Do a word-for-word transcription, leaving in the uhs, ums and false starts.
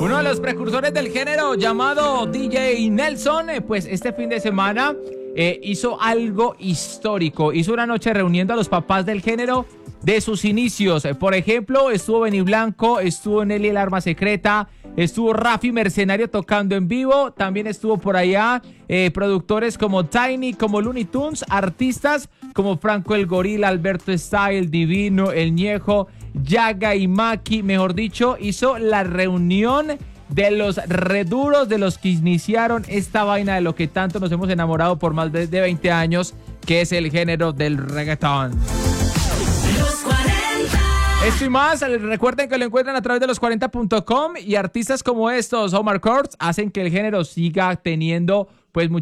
Uno de los precursores del género llamado D J Nelson, eh, pues este fin de semana eh, hizo algo histórico. Hizo una noche reuniendo a los papás del género de sus inicios. Eh, por ejemplo, estuvo Benny Blanco, estuvo Nelly el Arma Secreta, estuvo Raffi Mercenario tocando en vivo. También estuvo por allá eh, productores como Tiny, como Looney Tunes, artistas como Franco el Gorila, Alberto Style, Divino, El Ñejo, Yaga y Maki. Mejor dicho, hizo la reunión de los reduros, de los que iniciaron esta vaina de lo que tanto nos hemos enamorado por más de, de veinte años, que es el género del reggaetón. Esto y más, recuerden que lo encuentran a través de los cuarenta punto com, y artistas como estos, Omar Courtz, hacen que el género siga teniendo pues mucha